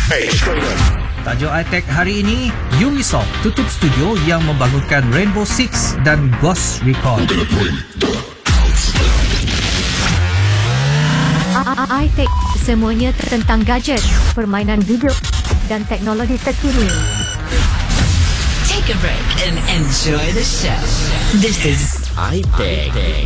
Tajuk iTech hari ini, Ubisoft tutup studio yang membangunkan Rainbow Six dan Ghost Recon. iTech, semuanya tentang gadget, permainan video dan teknologi terkini. Take a break and enjoy the show. This is iTech.